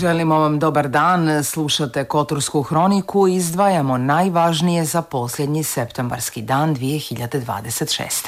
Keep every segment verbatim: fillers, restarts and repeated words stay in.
Želimo vam dobar dan, slušate Kotorsku hroniku i izdvajamo najvažnije za posljednji septembarski dan dvije hiljade dvadeset šeste.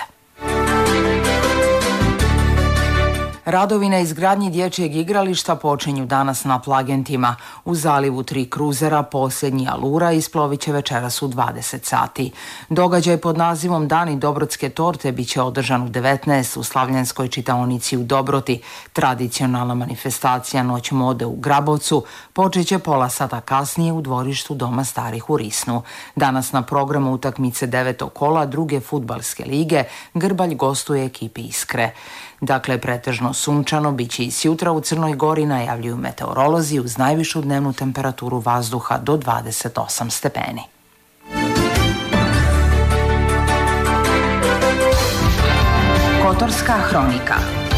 Radovi na izgradnji dječjeg igrališta počinju danas na Plagentima. U zalivu tri kruzera posljednji Alura isplovit će večeras u dvadeset sati. Događaj pod nazivom Dani Dobrotske torte bit će održan u devetnaest u Slavljanskoj čitaonici u Dobroti. Tradicionalna manifestacija Noć mode u Grabovcu počet će pola sata kasnije u dvorištu Doma starih u Risnu. Danas na programu utakmice devetog kola druge fudbalske lige Grbalj gostuje ekipi Iskre. Dakle, pretežno sunčano bit će i sjutra u Crnoj Gori, najavljuju meteorolozi, uz najvišu dnevnu temperaturu vazduha do dvadeset osam stepeni. Kotorska hronika.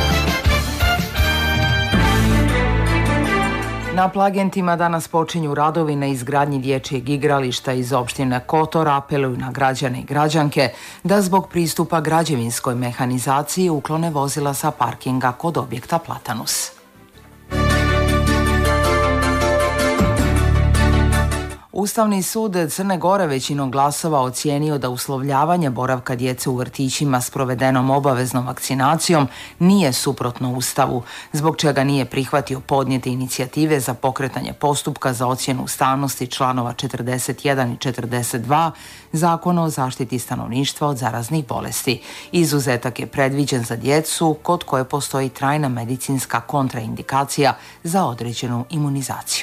Na Plagentima danas počinju radovi na izgradnji dječjeg igrališta iz opštine Kotor. Apeluju na građane i građanke da zbog pristupa građevinskoj mehanizaciji uklone vozila sa parkinga kod objekta Platanus. Ustavni sud Crne Gore većinom glasova ocijenio da uslovljavanje boravka djece u vrtićima s provedenom obaveznom vakcinacijom nije suprotno Ustavu, zbog čega nije prihvatio podnijete inicijative za pokretanje postupka za ocjenu ustavnosti članova četrdeset jedan i četrdeset dva Zakona o zaštiti stanovništva od zaraznih bolesti. Izuzetak je predviđen za djecu kod koje postoji trajna medicinska kontraindikacija za određenu imunizaciju.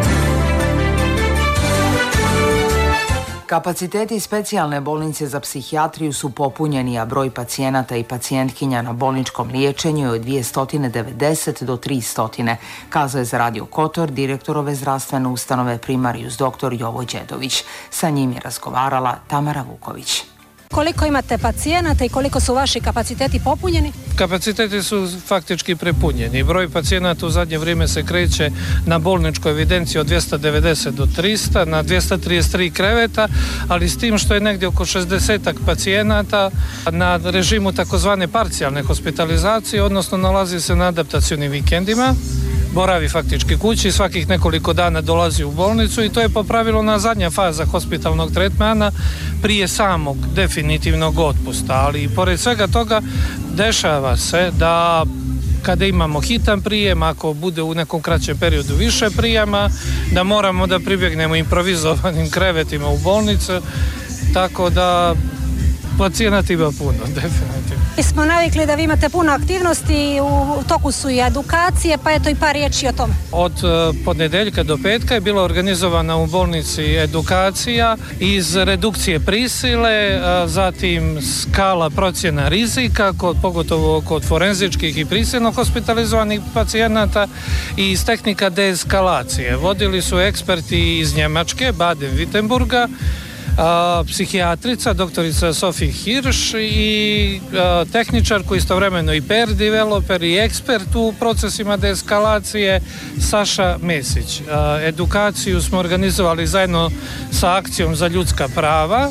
Kapaciteti specijalne bolnice za psihijatriju su popunjeni, a broj pacijenata i pacijentkinja na bolničkom liječenju je od dvjesto devedeset do tristo, kazao je za Radio Kotor direktor ove zdravstvene ustanove primarijus doktor Jovo Đedović. Sa njim je razgovarala Tamara Vuković. Koliko imate pacijenata i koliko su vaši kapaciteti popunjeni? Kapaciteti su faktički prepunjeni. Broj pacijenata u zadnje vrijeme se kreće na bolničkoj evidenciji od dvjesto devedeset do tristo, na dvjesto trideset tri kreveta, ali s tim što je negdje oko šezdeset pacijenata na režimu takozvane parcijalne hospitalizacije, odnosno nalazi se na adaptacionim vikendima, boravi faktički kući, svakih nekoliko dana dolazi u bolnicu i to je po pravilu na zadnja faza hospitalnog tretmana prije samog definitivnog otpusta, ali i pored svega toga dešava se da kada imamo hitan prijem, ako bude u nekom kraćem periodu više prijema, da moramo da pribjegnemo improvizovanim krevetima u bolnicu, tako da pacijenata ima puno, definitivno. Mi smo navikli da vi imate puno aktivnosti, u toku su i edukacije, pa eto i par riječi o tome. Od ponedjeljka do petka je bila organizovana u bolnici edukacija iz redukcije prisile, zatim skala procjena rizika, kod, pogotovo kod forenzičkih i prisilno hospitalizovanih pacijenata i iz tehnika deeskalacije. Vodili su eksperti iz Njemačke, Baden-Württemberga, A, psihijatrica, doktorica Sofie Hirš i a, tehničar koji istovremeno i peer developer i ekspert u procesima deeskalacije Saša Mesić. A, edukaciju smo organizovali zajedno sa akcijom za ljudska prava,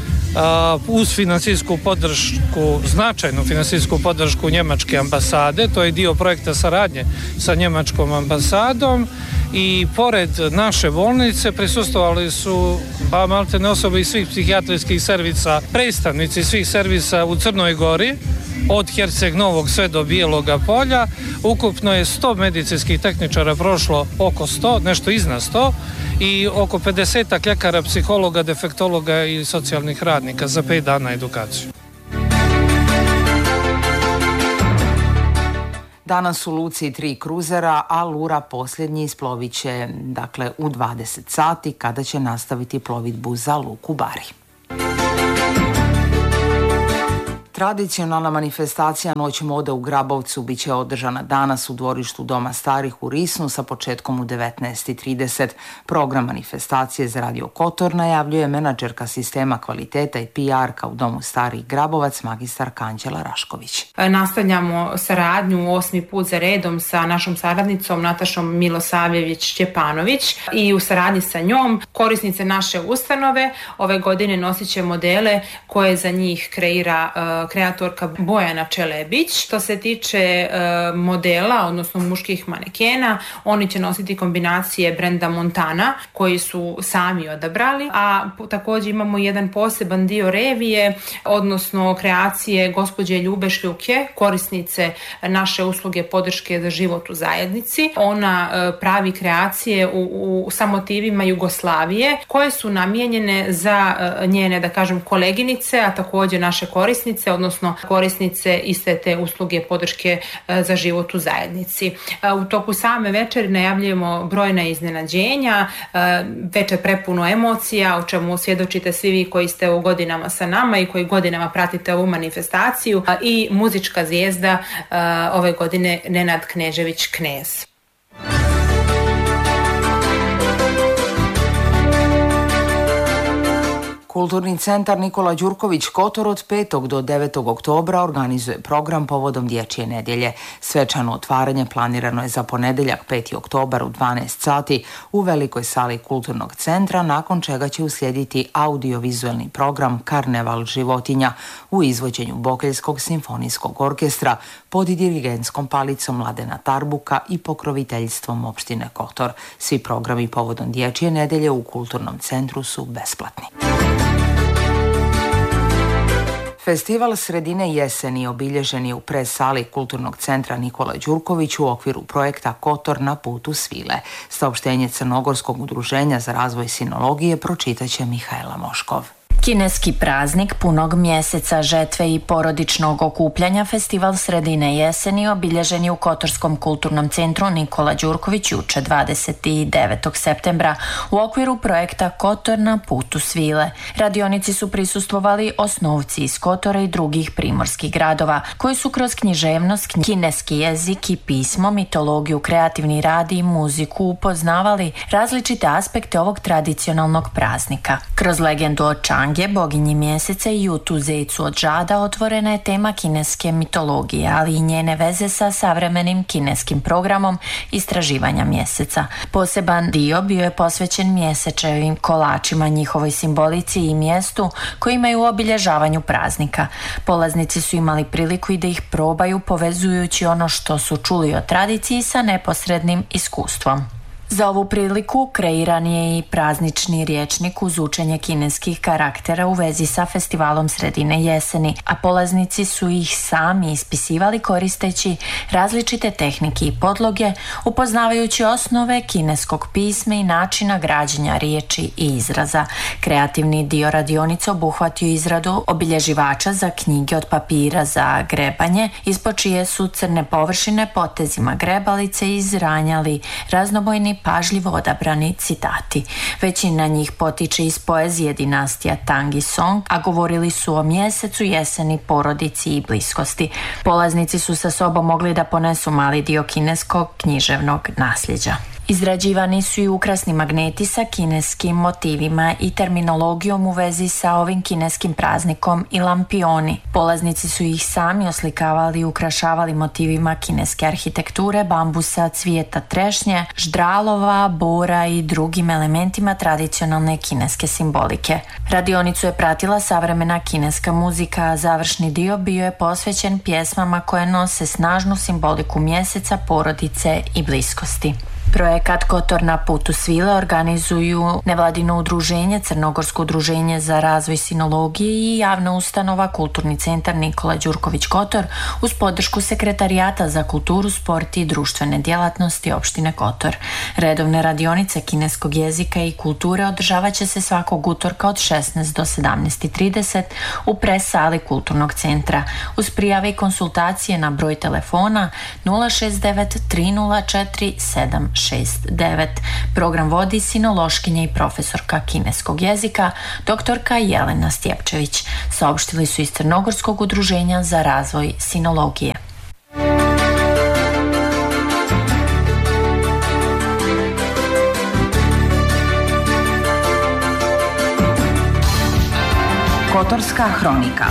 a, uz financijsku podršku, značajnu financijsku podršku Njemačke ambasade, to je dio projekta saradnje sa Njemačkom ambasadom. I pored naše bolnice prisustvovali su pa maltene osobe iz svih psihijatrijskih servisa, predstavnici svih servisa u Crnoj Gori, od Herceg Novog sve do Bijeloga polja. Ukupno je sto medicinskih tehničara prošlo, oko sto, nešto iznad sto, i oko pedeset ljekara, psihologa, defektologa i socijalnih radnika za pet dana edukaciju. Danas u luci tri kruzera, a Lura posljednji isplovit će dakle, u dvadeset sati kada će nastaviti plovidbu za luku Bari. Tradicionalna manifestacija Noć mode u Grabovcu bit će održana danas u dvorištu Doma starih u Risnu sa početkom u devetnaest i trideset. Program manifestacije za Radio Kotor najavljuje menadžerka sistema kvaliteta i P R-ka u Domu starih Grabovac, magistarka Anđela Rašković. Nastavljamo saradnju osmi put za redom sa našom saradnicom Natašom Milosavljević-Čepanović i u saradnji sa njom korisnice naše ustanove ove godine nosit će modele koje za njih kreira kreatorka Bojana Čelebić. Što se tiče modela, odnosno muških manekena, oni će nositi kombinacije brenda Montana koji su sami odabrali, a također imamo jedan poseban dio revije, odnosno kreacije gospođe Ljube Šljuke, korisnice naše usluge podrške za život u zajednici. Ona pravi kreacije u, u, sa motivima Jugoslavije koje su namijenjene za njene, da kažem, koleginice, a također naše korisnice, odnosno korisnice iste te usluge podrške za život u zajednici. U toku same večeri najavljujemo brojna iznenađenja, večer prepuno emocija, o čemu svjedočite svi vi koji ste u godinama sa nama i koji godinama pratite ovu manifestaciju, i muzička zvijezda ove godine Nenad Knežević Knez. Kulturni centar Nikola Đurković Kotor od petog do devetog oktobra organizuje program povodom Dječje nedjelje. Svečano otvaranje planirano je za ponedjeljak peti oktobar u dvanaest sati u velikoj sali Kulturnog centra, nakon čega će uslijediti audiovizualni program Karneval životinja u izvođenju Bokeljskog simfonijskog orkestra pod dirigentskom palicom Mladena Tarbuka i pokroviteljstvom opštine Kotor. Svi programi povodom Dječje nedjelje u Kulturnom centru su besplatni. Festival sredine jeseni obilježen je u pres-sali Kulturnog centra Nikola Đurković u okviru projekta Kotor na putu svile. Saopštenje Crnogorskog udruženja za razvoj sinologije pročitaće Mihajla Moškov. Kineski praznik punog mjeseca žetve i porodičnog okupljanja, festival sredine jeseni obilježen je u Kotorskom kulturnom centru Nikola Đurković juče dvadeset devetog septembra u okviru projekta Kotor na putu svile. Radionici su prisustvovali osnovci iz Kotora i drugih primorskih gradova, koji su kroz književnost, kineski jezik i pismo, mitologiju, kreativni rad i muziku upoznavali različite aspekte ovog tradicionalnog praznika. Kroz legendu o Čang, boginji mjeseca, i Jutu Zejcu od žada otvorena je tema kineske mitologije, ali i njene veze sa savremenim kineskim programom istraživanja mjeseca. Poseban dio bio je posvećen mjesečevim kolačima, njihovoj simbolici i mjestu koji imaju u obilježavanju praznika. Polaznici su imali priliku i da ih probaju, povezujući ono što su čuli o tradiciji sa neposrednim iskustvom. Za ovu priliku kreiran je i praznični rječnik uz učenje kineskih karaktera u vezi sa festivalom sredine jeseni, a polaznici su ih sami ispisivali koristeći različite tehnike i podloge, upoznavajući osnove kineskog pisma i načina građenja riječi i izraza. Kreativni dio radionice obuhvatio izradu obilježivača za knjige od papira za grebanje, ispod čije su crne površine potezima grebalice izranjali raznobojni pažljivo odabrani citati. Većina njih potiče iz poezije dinastija Tang i Song, a govorili su o mjesecu, jeseni, porodici i bliskosti. Polaznici su sa sobom mogli da ponesu mali dio kineskog književnog nasljeđa. Izrađivani su i ukrasni magneti sa kineskim motivima i terminologijom u vezi sa ovim kineskim praznikom i lampioni. Polaznici su ih sami oslikavali i ukrašavali motivima kineske arhitekture, bambusa, cvijeta trešnje, ždralova, bora i drugim elementima tradicionalne kineske simbolike. Radionicu je pratila savremena kineska muzika, a završni dio bio je posvećen pjesmama koje nose snažnu simboliku mjeseca, porodice i bliskosti. Projekat Kotor na putu svile organizuju nevladino udruženje, Crnogorsko udruženje za razvoj sinologije i javna ustanova Kulturni centar Nikola Đurković Kotor uz podršku Sekretarijata za kulturu, sport i društvene djelatnosti opštine Kotor. Redovne radionice kineskog jezika i kulture održavat će se svakog utorka od šesnaest do sedamnaest i trideset u pres sali Kulturnog centra. Uz prijave i konsultacije na broj telefona nula šest devet tri nula četiri sedam šest devet. Program vodi sinološkinja i profesorka kineskog jezika doktorka Jelena Stjepčević. Saopštili su iz Crnogorskog udruženja za razvoj sinologije. Kotorska hronika.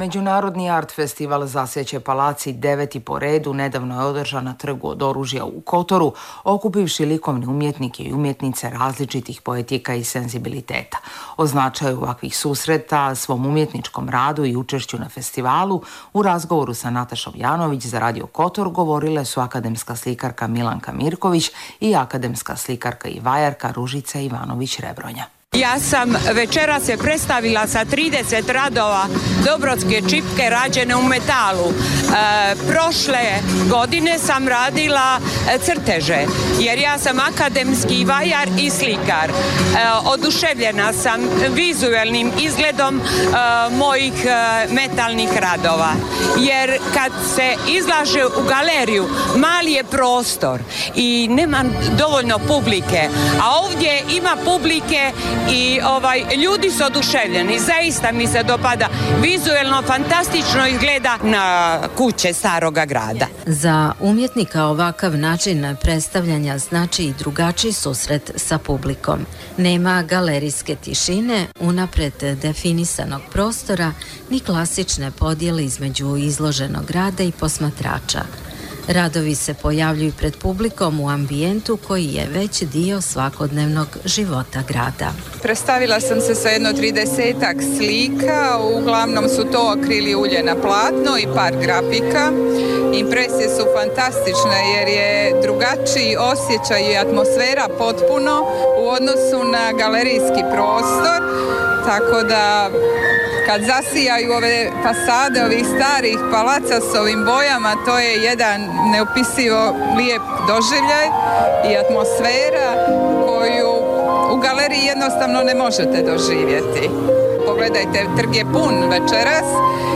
Međunarodni art festival Zasjeće palaci deveti po redu nedavno je održan na trgu od oružja u Kotoru, okupivši likovne umjetnike i umjetnice različitih poetika i senzibiliteta. O značaju ovakvih susreta, svom umjetničkom radu i učešću na festivalu u razgovoru sa Natašom Janović za Radio Kotor govorile su akademska slikarka Milanka Mirković i akademska slikarka i vajarka Ružica Ivanović-Rebronja. Ja sam večera se predstavila sa trideset radova Dobrotske čipke rađene u metalu. E, prošle godine sam radila crteže, jer ja sam akademski vajar i slikar. E, oduševljena sam vizualnim izgledom e, mojih e, metalnih radova, jer kad se izlaže u galeriju, mali je prostor i nema dovoljno publike, a ovdje ima publike i ovaj, ljudi su oduševljeni, zaista mi se dopada, vizuelno fantastično izgleda na kuće Staroga grada. Za umjetnika ovakav način predstavljanja znači i drugačiji susret sa publikom. Nema galerijske tišine, unapred definisanog prostora, ni klasične podjele između izloženog rada i posmatrača. Radovi se pojavljuju pred publikom u ambijentu koji je već dio svakodnevnog života grada. Predstavila sam se sa jedno tridesetak slika, uglavnom su to akrili ulje na platno i par grafika. Impresije su fantastične jer je drugačiji osjećaj i atmosfera potpuno u odnosu na galerijski prostor, tako da kad zasijaju ove fasade ovih starih palaca s ovim bojama, to je jedan neopisivo lijep doživljaj i atmosfera koju u galeriji jednostavno ne možete doživjeti. Pogledajte, trg je pun večeras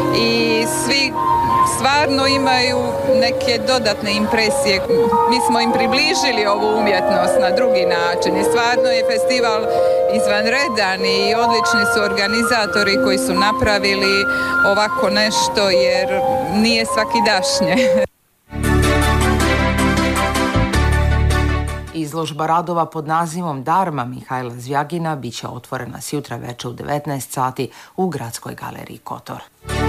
i svi stvarno imaju neke dodatne impresije. Mi smo im približili ovu umjetnost na drugi način i stvarno je festival izvanredan i odlični su organizatori koji su napravili ovako nešto jer nije svakidašnje. Izložba radova pod nazivom Darma Mihajla Zvjagina bit će otvorena sjutra veče u devetnaest sati u Gradskoj galeriji Kotor.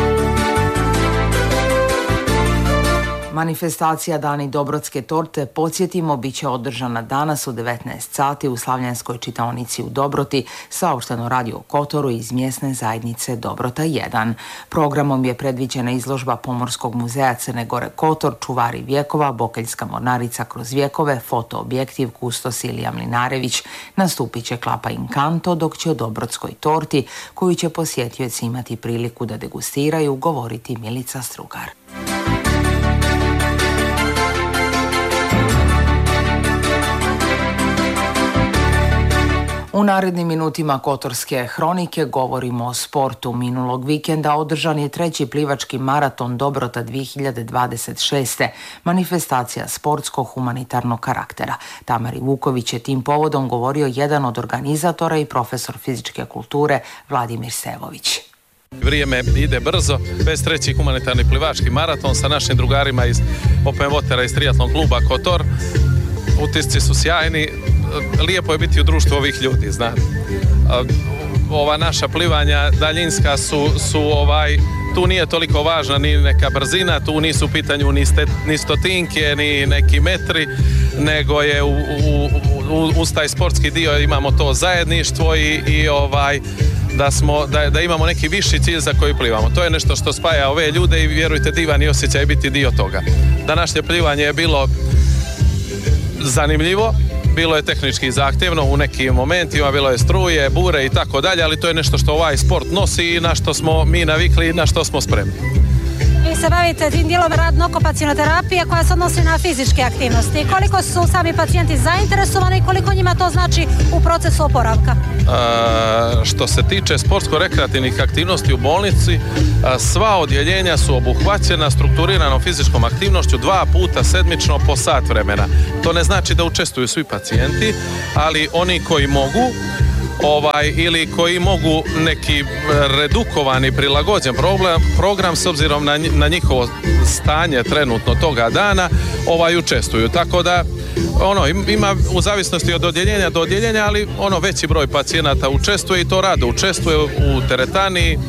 Manifestacija Dani Dobrotske torte, podsjetimo, bit će održana danas u devetnaest sati u Slavljanskoj čitaonici u Dobroti, saopšteno Radio Kotoru iz mjesne zajednice Dobrota jedan. Programom je predviđena izložba Pomorskog muzeja Crne Gore Kotor, Čuvari vjekova, Bokeljska mornarica kroz vjekove, fotoobjektiv, kustos Ilija Mlinarević, nastupit će Klapa Inkanto, dok će o Dobrotskoj torti, koju će posjetioci imati priliku da degustiraju, govoriti Milica Strugar. U narednim minutima Kotorske hronike govorimo o sportu. Minulog vikenda održan je treći plivački maraton Dobrota dvije hiljade dvadeset šeste. Manifestacija sportsko-humanitarnog karaktera. Tamari Vuković je tim povodom govorio jedan od organizatora i profesor fizičke kulture Vladimir Sevović. Vrijeme ide brzo, bez treći humanitarni plivački maraton sa našim drugarima iz Open Watera iz triatlon kluba Kotor. Utisci su sjajni, lijepo je biti u društvu ovih ljudi, znam. Ova naša plivanja daljinska su, su ovaj, tu nije toliko važna ni neka brzina, tu nisu u pitanju ni, ste, ni stotinke, ni neki metri, nego je u, u, u, uz taj sportski dio imamo to zajedništvo i, i ovaj, da, smo, da, da imamo neki viši cilj za koji plivamo. To je nešto što spaja ove ljude i vjerujte, divan i osjećaj biti dio toga. Današnje plivanje je bilo zanimljivo, bilo je tehnički zahtjevno u nekim momentima, bilo je struje, bure i tako dalje, ali to je nešto što ovaj sport nosi i na što smo mi navikli i na što smo spremni. Vi se bavite tim dijelom radno-okupacione terapije koja se odnosi na fizičke aktivnosti. Koliko su sami pacijenti zainteresovani i koliko njima to znači u procesu oporavka? A, što se tiče sportsko-rekreativnih aktivnosti u bolnici, a, sva odjeljenja su obuhvaćena strukturiranom fizičkom aktivnošću dva puta sedmično po sat vremena. To ne znači da učestvuju svi pacijenti, ali oni koji mogu, Ovaj, ili koji mogu neki redukovani, prilagođen problem, program s obzirom na, na njihovo stanje trenutno toga dana, ovaj, učestvuju. Tako da ono, ima u zavisnosti od odjeljenja do odjeljenja, ali ono veći broj pacijenata učestvuje i to rado učestvuje u teretani,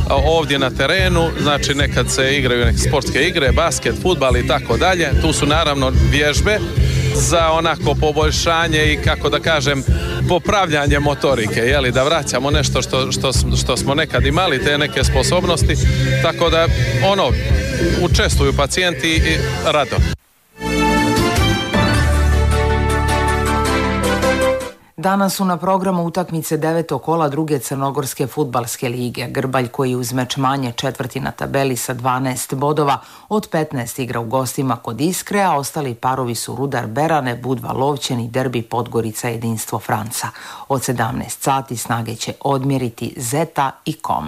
ovdje na terenu, znači nekad se igraju neke sportske igre, basket, fudbal i tako dalje. Tu su naravno vježbe za onako poboljšanje i kako da kažem popravljanje motorike, jeli, da vraćamo nešto što, što, što smo nekad imali, te neke sposobnosti, tako da ono, učestvuju pacijenti i rado. Danas su na programu utakmice devetog kola druge crnogorske fudbalske lige. Grbalj, koji uz meč manje četvrti na tabeli sa dvanaest bodova, od petnaest igra u gostima kod Iskre, a ostali parovi su Rudar Berane, Budva Lovćen i derbi Podgorica Jedinstvo Franca. Od sedamnaest sati snage će odmjeriti Zeta i Kom.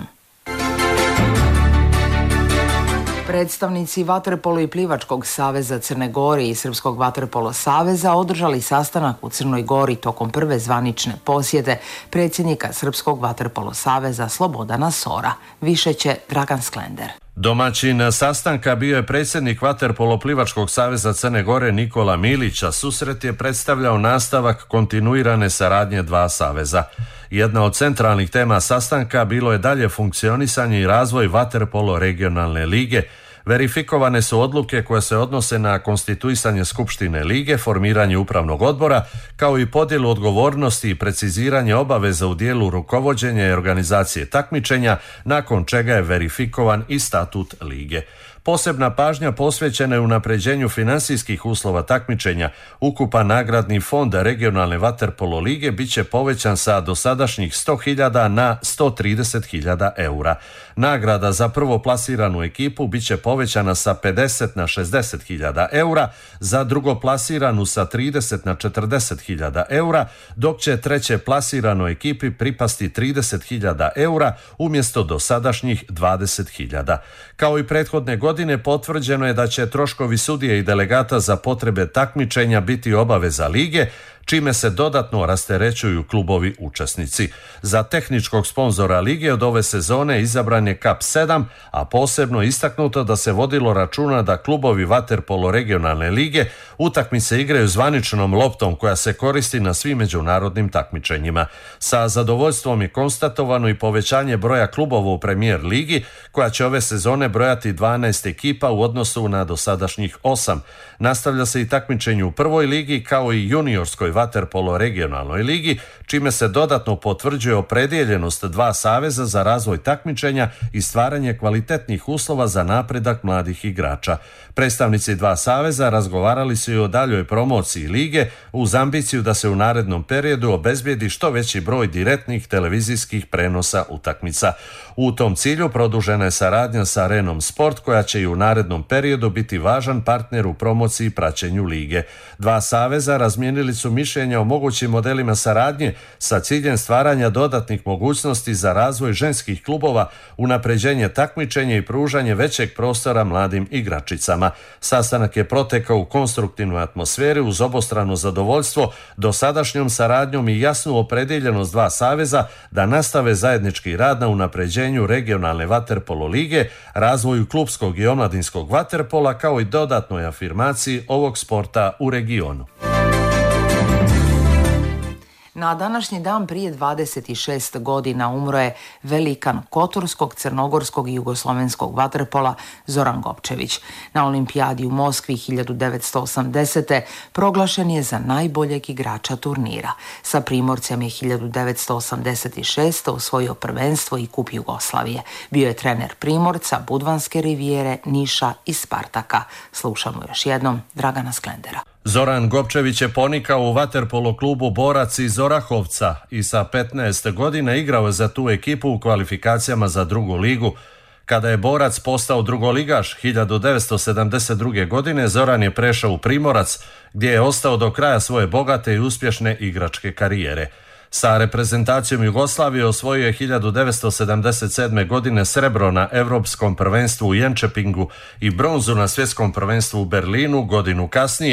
Predstavnici Vaterpolo i Plivačkog saveza Crne Gore i Srpskog vaterpolo saveza održali sastanak u Crnoj Gori tokom prve zvanične posjete predsjednika Srpskog vaterpolo saveza Slobodana Sora. Više će Dragan Sklender. Domaćin sastanka bio je predsjednik Vaterpolo Plivačkog saveza Crne Gore Nikola Milić, a susret je predstavljao nastavak kontinuirane saradnje dva saveza. Jedna od centralnih tema sastanka bilo je dalje funkcionisanje i razvoj Vaterpolo regionalne lige. Verifikovane su odluke koje se odnose na konstituisanje Skupštine lige, formiranje upravnog odbora, kao i podjelu odgovornosti i preciziranje obaveza u dijelu rukovođenja i organizacije takmičenja, nakon čega je verifikovan i statut lige. Posebna pažnja posvećena je unapređenju financijskih uslova takmičenja. Ukupan nagradni fond regionalne Vaterpolo lige bit će povećan sa dosadašnjih sto hiljada na sto trideset hiljada eura. Nagrada za prvo plasiranu ekipu bit će povećana sa pedeset na šezdeset hiljada eura, za drugo plasiranu sa trideset na četrdeset hiljada eura, dok će treće plasiranoj ekipi pripasti trideset hiljada eura umjesto dosadašnjih dvadeset hiljada. Kao i prethodne godine Godine potvrđeno je da će troškovi sudije i delegata za potrebe takmičenja biti obaveza lige, čime se dodatno rasterećuju klubovi učesnici. Za tehničkog sponzora lige od ove sezone izabran je Kap sedam, a posebno istaknuto da se vodilo računa da klubovi Vaterpolo regionalne lige utakmice igraju zvaničnom loptom koja se koristi na svim međunarodnim takmičenjima. Sa zadovoljstvom je konstatovano i povećanje broja klubova u Premier ligi, koja će ove sezone brojati dvanaest ekipa u odnosu na dosadašnjih osam. Nastavlja se i takmičenje u prvoj ligi kao i juniorskoj Vaterpolo regionalnoj ligi, čime se dodatno potvrđuje opredjeljenost dva saveza za razvoj takmičenja i stvaranje kvalitetnih uslova za napredak mladih igrača. Predstavnici dva saveza razgovarali su i o daljoj promociji lige uz ambiciju da se u narednom periodu obezbijedi što veći broj direktnih televizijskih prenosa utakmica. U tom cilju produžena je saradnja sa Arenom Sport, koja će i u narednom periodu biti važan partner u promociji i praćenju lige. Dva saveza razmijenili su mišljenja o mogućim modelima saradnje sa ciljem stvaranja dodatnih mogućnosti za razvoj ženskih klubova, unapređenje takmičenja i pružanje većeg prostora mladim igračicama. Sastanak je protekao u konstruktivnoj atmosferi uz obostrano zadovoljstvo dosadašnjom saradnjom i jasnu opredjeljenost dva saveza da nastave zajednički rad na unapređenju regionalne Vaterpolo lige, razvoju klubskog i omladinskog vaterpola, kao i dodatnoj afirmaciji ovog sporta u regionu. Na današnji dan prije dvadeset šest godina umro je velikan kotorskog, crnogorskog i jugoslovenskog vaterpola Zoran Gopčević. Na olimpijadi u Moskvi hiljadu devetsto osamdesete. proglašen je za najboljeg igrača turnira. Sa Primorcem je hiljadu devetsto osamdeset šeste. osvojio prvenstvo i kup Jugoslavije. Bio je trener Primorca, Budvanske rivijere, Niša i Spartaka. Slušamo još jednom Dragana Sklendera. Zoran Gopčević je ponikao u vaterpolo klubu Borac iz Orahovca i sa petnaest godina igrao je za tu ekipu u kvalifikacijama za drugu ligu. Kada je Borac postao drugoligaš hiljadu devetsto sedamdeset druge. godine, Zoran je prešao u Primorac, gdje je ostao do kraja svoje bogate i uspješne igračke karijere. Sa reprezentacijom Jugoslavije osvojio je hiljadu devetsto sedamdeset sedme. godine srebro na Europskom prvenstvu u Jönköpingu i bronzu na Svjetskom prvenstvu u Berlinu godinu kasnije,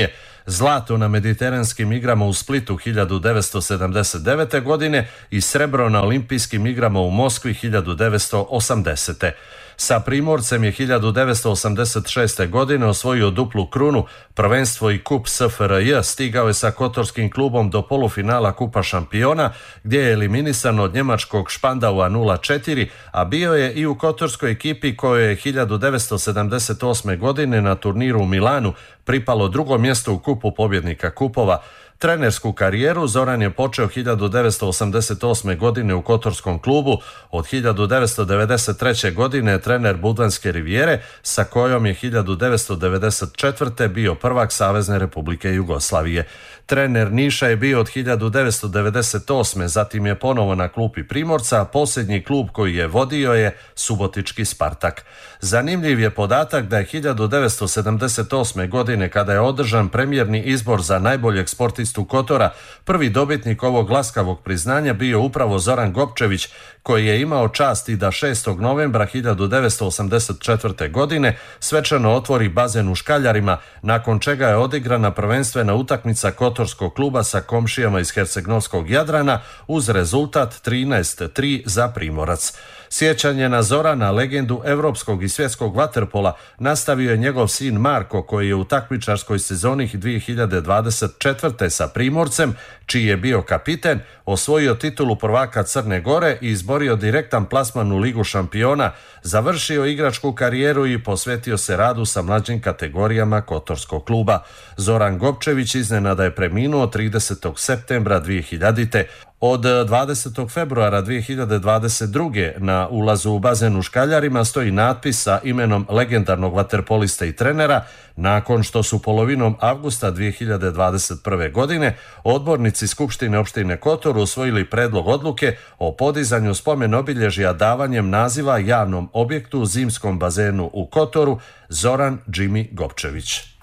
zlato na mediteranskim igrama u Splitu hiljadu devetsto sedamdeset devete. godine i srebro na olimpijskim igrama u Moskvi hiljadu devetsto osamdesete. Sa Primorcem je hiljadu devetsto osamdeset šeste. godine osvojio duplu krunu, prvenstvo i kup S F R J, stigao je sa kotorskim klubom do polufinala Kupa šampiona, gdje je eliminisan od njemačkog Špandaua nula četiri, a bio je i u kotorskoj ekipi kojoj je hiljadu devetsto sedamdeset osme. godine na turniru u Milanu pripalo drugo mjesto u kupu pobjednika kupova. Trenersku karijeru Zoran je počeo hiljadu devetsto osamdeset osme. godine u kotorskom klubu, od hiljadu devetsto devedeset treće. godine je trener Budvanske rivijere, sa kojom je hiljadu devetsto devedeset četvrte. bio prvak Savezne Republike Jugoslavije. Trener Niša je bio od hiljadu devetsto devedeset osme. zatim je ponovo na klupi Primorca, a posljednji klub koji je vodio je Subotički Spartak. Zanimljiv je podatak da je hiljadu devetsto sedamdeset osme. godine, kada je održan premijerni izbor za najboljeg sportistu Kotora, prvi dobitnik ovog laskavog priznanja bio upravo Zoran Gopčević, koji je imao čast i da šestog novembra hiljadu devetsto osamdeset četvrte. godine svečano otvori bazen u Škaljarima, nakon čega je odigrana prvenstvena utakmica kotorskog kluba sa komšijama iz hercegnovskog Jadrana uz rezultat trinaest tri za Primorac. Sjećanje na Zorana, legendu europskog i svjetskog vaterpola, nastavio je njegov sin Marko, koji je u takmičarskoj sezoni dvije hiljade dvadeset četvrte. sa Primorcem, čiji je bio kapiten, osvojio titulu prvaka Crne Gore i izborio direktan plasman u Ligu šampiona, završio igračku karijeru i posvetio se radu sa mlađim kategorijama kotorskog kluba. Zoran Gopčević iznenada je preminuo tridesetog septembra dvije hiljadite. Od dvadesetog februara dvije hiljade dvadeset druge. na ulazu u bazen u Škaljarima stoji natpis sa imenom legendarnog vaterpolista i trenera, nakon što su polovinom avgusta dvije hiljade dvadeset prve. godine odbornici Skupštine opštine Kotor usvojili predlog odluke o podizanju spomen obilježja davanjem naziva javnom objektu u zimskom bazenu u Kotoru Zoran Jimmy Gopčević.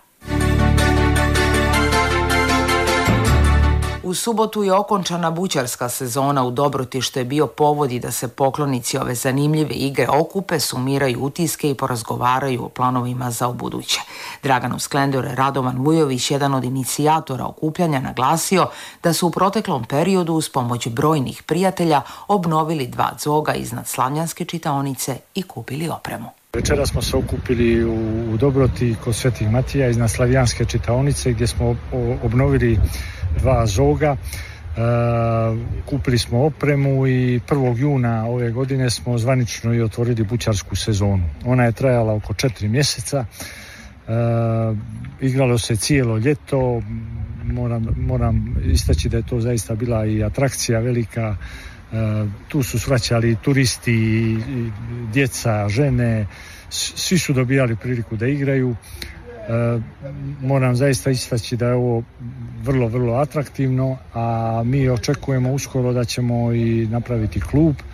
U subotu je okončana bućarska sezona u Dobroti, što je bio povod i da se poklonici ove zanimljive igre okupe, sumiraju utiske i porazgovaraju o planovima za ubuduće. Draganov Sklendor je Radovan Vujović, jedan od inicijatora okupljanja, naglasio da su u proteklom periodu uz pomoć brojnih prijatelja obnovili dva dzoga iznad Slavljanske čitaonice i kupili opremu. Večera smo se okupili u Dobroti kod Svetih Matija iznad Slavljanske čitaonice, gdje smo obnovili dva zoga, e, kupili smo opremu i prvog juna ove godine smo zvanično i otvorili bućarsku sezonu. Ona je trajala oko četiri mjeseca, e, igralo se cijelo ljeto, moram, moram istaći da je to zaista bila i atrakcija velika. E, tu su svraćali turisti, djeca, žene, svi su dobijali priliku da igraju. E, moram zaista istaći da je ovo vrlo, vrlo atraktivno, a mi očekujemo uskoro da ćemo i napraviti klub. E,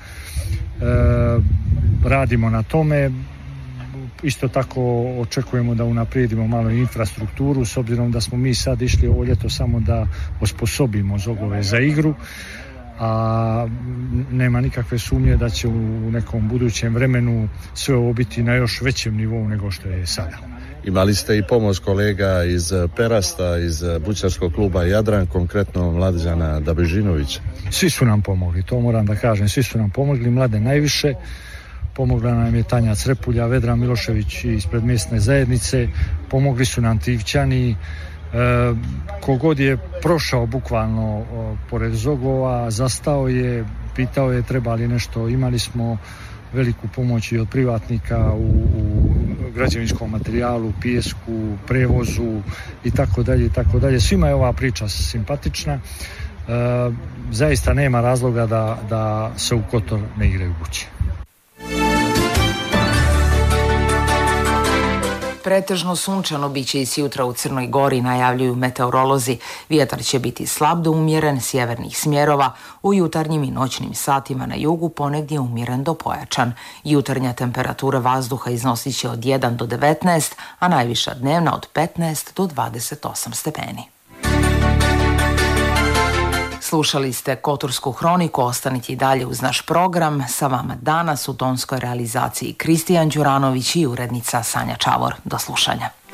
radimo na tome. Isto tako očekujemo da unaprijedimo malo infrastrukturu, s obzirom da smo mi sad išli ovo ljeto samo da osposobimo zogove za igru, a nema nikakve sumnje da će u nekom budućem vremenu sve ovo biti na još većem nivou nego što je sada. Imali ste i pomoć kolega iz Perasta, iz bućarskog kluba Jadran, konkretno Mlađana Dabežinovića. Svi su nam pomogli, to moram da kažem, svi su nam pomogli, Mlade najviše. Pomogla nam je Tanja Crepulja, Vedran Milošević ispred mjesne zajednice, pomogli su nam Tivčani. E, kogod je prošao bukvalno o, pored zogova, zastao je, pitao je treba li nešto, imali smo veliku pomoć i od privatnika u, u građevinskom materijalu, pijesku, prevozu i tako dalje i tako dalje. Svima je ova priča simpatična. E, zaista nema razloga da, da se u Kotor ne igraju buće. Pretežno sunčano biće i sjutra u Crnoj Gori, najavljuju meteorolozi. Vjetar će biti slab do umjeren, sjevernih smjerova, u jutarnjim i noćnim satima na jugu ponegdje umjeren do pojačan. Jutarnja temperatura vazduha iznosit će od jedan do devetnaest, a najviša dnevna od petnaest do dvadeset osam stepeni. Slušali ste Kotorsku hroniku, ostanite i dalje uz naš program. Sa vama danas u tonskoj realizaciji Kristijan Đuranović i urednica Sanja Čavor. Do slušanja.